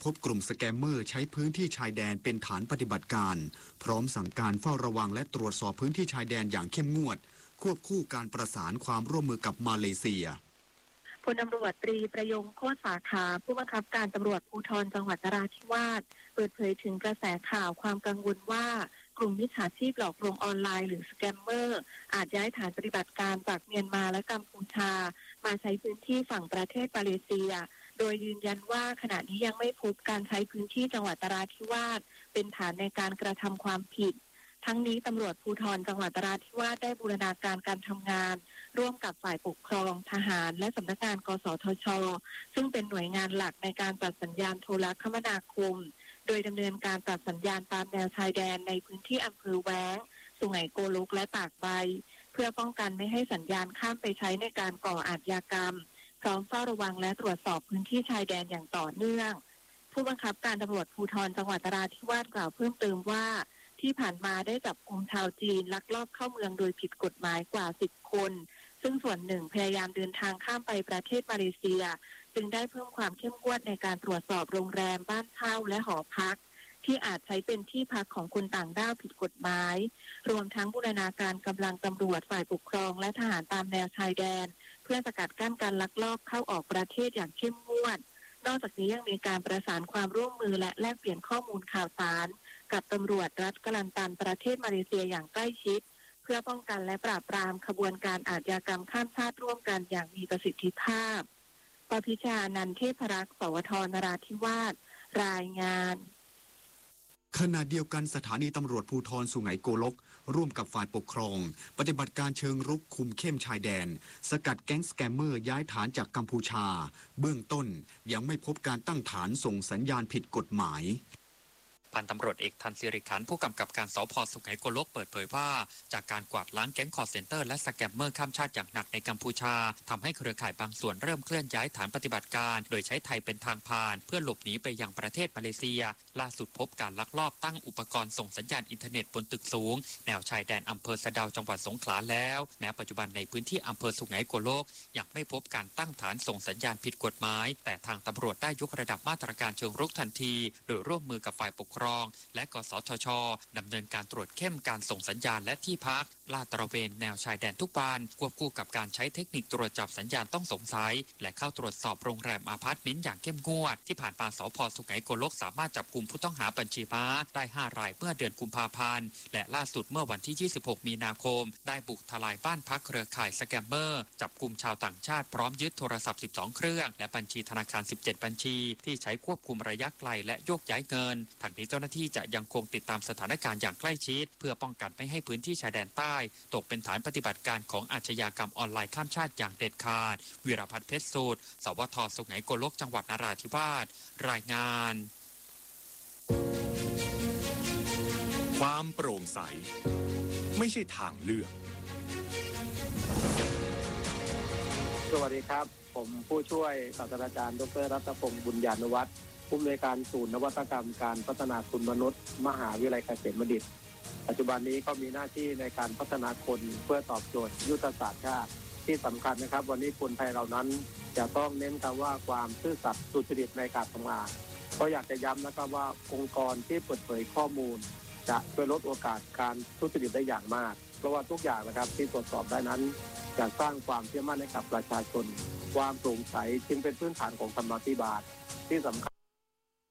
พบกลุ่มสแกมเมอร์ใช้พื้นที่ชายแดนเป็นฐานปฏิบัติการพร้อมสั่งการเฝ้าระวังและตรวจสอบพื้นที่ชายแดนอย่างเข้มงวดควบคู่การประสานความร่วมมือกับมาเลเซียพลตำรวจตรีประยงโคตรสาขาผู้บังคับการตำรวจภูธรจังหวัดนราธิวาสเปิดเผยถึงกระแสข่าวความกังวลว่ากลุ่มมิจฉาชีพหลอกลวงออนไลน์หรือสแกมเมอร์อาจย้ายฐานปฏิบัติการจากเมียนมาและกัมพูชามาใช้พื้นที่ฝั่งประเทศมาเลเซียโดยยืนยันว่าขณะนี้ยังไม่พบการใช้พื้นที่จังหวัดนราธิวาสเป็นฐานในการกระทำความผิดทั้งนี้ตำรวจภูธรจังหวัดนราธิวาสได้บูรณาการการทำงานร่วมกับฝ่ายปกครองทหารและสำนักงานกสทช.ซึ่งเป็นหน่วยงานหลักในการตัดสัญญาณโทรคมนาคมโดยดำเนินการตัดสัญญาณตามแนวชายแดนในพื้นที่อำเภอแว้งสุไหงโกลกและตากใบเพื่อป้องกันไม่ให้สัญญาณข้ามไปใช้ในการก่ออาชญากรรมพร้อมเฝ้าระวังและตรวจสอบพื้นที่ชายแดนอย่างต่อเนื่องผู้บังคับการตำรวจภูธรจังหวัดนราธิวาสกล่าวเพิ่มเติมว่าที่ผ่านมาได้จับกุมชาวจีนลักลอบเข้าเมืองโดยผิดกฎหมายกว่า10 คนซึ่งส่วนหนึ่งพยายามเดินทางข้ามไปประเทศมาเลเซียจึงได้เพิ่มความเข้มงวดในการตรวจสอบโรงแรมบ้านเช่าและหอพักที่อาจใช้เป็นที่พักของคนต่างด้าวผิดกฎหมายรวมทั้งบูรณาการกำลังตำรวจฝ่ายปกครองและทหารตามแนวชายแดนเพื่อสกัดกั้นการลักลอบเข้าออกประเทศอย่างเข้มงวดนอกจากนี้ยังมีการประสานความร่วมมือและแลกเปลี่ยนข้อมูลข่าวสารกับตำรวจรัฐกะลันตันประเทศมาเลเซียอย่างใกล้ชิดเพื่อป้องกันและปราบปรามขบวนการอาชญากรรมข้ามชาติร่วมกันอย่างมีประสิทธิภาพปพิชานันเทพรักษ์สวทนราธิวาสรายงานขณะเดียวกันสถานีตำรวจภูธรสุไหงโกลกร่วมกับฝ่ายปกครองปฏิบัติการเชิงรุกคุมเข้มชายแดนสกัดแก๊งสแกมเมอร์ย้ายฐานจากกัมพูชาเบื้องต้นยังไม่พบการตั้งฐานส่งสัญญาณผิดกฎหมายพันตำรวจเอกทันศิริขันธ์ผู้กำกับการสภ.สุไหงโกลกเปิดเผยว่าจากการกวาดล้างแก๊งคอลเซ็นเตอร์และสแกมเมอร์ข้ามชาติอย่างหนักในกัมพูชาทำให้เครือข่ายบางส่วนเริ่มเคลื่อนย้ายฐานปฏิบัติการโดยใช้ไทยเป็นทางผ่านเพื่อหลบหนีไปยังประเทศมาเลเซียล่าสุดพบการลักลอบตั้งอุปกรณ์ส่งสัญญาณอินเทอร์เน็ตบนตึกสูงแนวชายแดนอำเภอสะเดาจังหวัดสงขลาแล้วแม้ปัจจุบันในพื้นที่อำเภอสุไหงโกลกยังไม่พบการตั้งฐานส่งสัญญาณผิดกฎหมายแต่ทางตำรวจได้ยกระดับมาตรการเชิงรุกทันทีโดยร่วมมือกับฝ่ายปกครองและกสทช.ดำเนินการตรวจเข้มการส่งสัญญาณและที่พักลาดตระเวนแนวชายแดนทุกบานควบคู่กับการใช้เทคนิคตรวจจับสัญญาณต้องสงสัยและเข้าตรวจสอบโรงแรมอพาร์ตเมนต์อย่างเข้มงวดที่ผ่านมาสภ.สุไหงโกลกสามารถจับกุมผู้ต้องหาบัญชีม้าได้5 รายเมื่อเดือนกุมภาพันธ์และล่าสุดเมื่อวันที่26 มีนาคมได้บุกทลายบ้านพักเครือข่ายสแกมเมอร์จับกุมชาวต่างชาติพร้อมยึดโทรศัพท์12 เครื่องและบัญชีธนาคาร17 บัญชีที่ใช้ควบคุมระยะไกลและโยกย้ายเงินทางนี้เจ้าหน้าที่จะยังคงติดตามสถานการณ์อย่างใกล้ชิดเพื่อป้องกันไม่ให้พื้นที่ชายแดนใต้ตกเป็นฐานปฏิบัติการของอาชญากรรมออนไลน์ข้ามชาติอย่างเด็ดขาดวีรพัฒน์เพชรสูตรสวทสุไหงโกลกจังหวัดนราธิวาสรายงานความโปร่งใสไม่ใช่ทางเลือกสวัสดีครับผมผู้ช่วยศาสตราจารย์ดร.รัตพงศ์บุญญาณวัฒน์ผู้อำนวยการศูนย์นวัตกรรมการพัฒนาคุณมนุษย์มหาวิทยาลัยเกษมบัณฑิตปัจจุบันนี้ก็มีหน้าที่ในการพัฒนาคนเพื่อตอบโจทย์ยุทธศาสตร์ชาติที่สำคัญนะครับวันนี้คนไทยเรานั้นจะต้องเน้นคำว่าความซื่อสัตย์สุจริตในการทำงานก็อยากจะย้ำนะครับว่าองค์กรที่เปิดเผยข้อมูลจะช่วยลดโอกาสการทุจริตได้อย่างมากเพราะว่าทุกอย่างนะครับที่ตรวจสอบได้นั้นจะสร้างความเชื่อมั่นให้กับประชาชนความโปร่งใสจึงเป็นพื้นฐานของธรรมาภิบาลที่สำคัญ